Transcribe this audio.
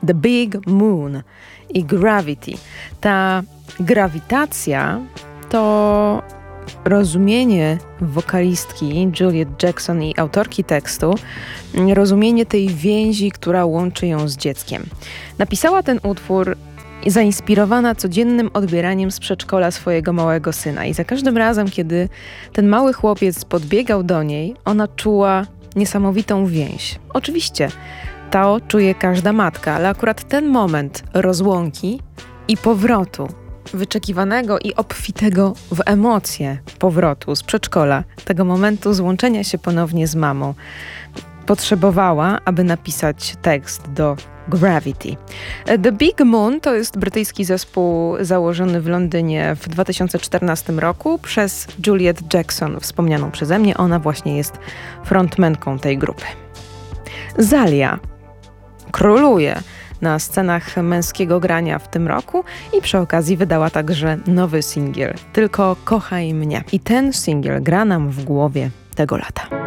The Big Moon i Gravity. Ta grawitacja to rozumienie wokalistki Juliet Jackson i autorki tekstu, rozumienie tej więzi, która łączy ją z dzieckiem. Napisała ten utwór zainspirowana codziennym odbieraniem z przedszkola swojego małego syna i za każdym razem, kiedy ten mały chłopiec podbiegał do niej, ona czuła niesamowitą więź. Oczywiście, to czuje każda matka, ale akurat ten moment rozłąki i powrotu, wyczekiwanego i obfitego w emocje powrotu z przedszkola, tego momentu złączenia się ponownie z mamą, potrzebowała, aby napisać tekst do Gravity. The Big Moon to jest brytyjski zespół założony w Londynie w 2014 roku przez Juliet Jackson, wspomnianą przeze mnie. Ona właśnie jest frontmanką tej grupy. Zalia króluje na scenach męskiego grania w tym roku i przy okazji wydała także nowy singiel Tylko kochaj mnie. I ten singiel gra nam w głowie tego lata.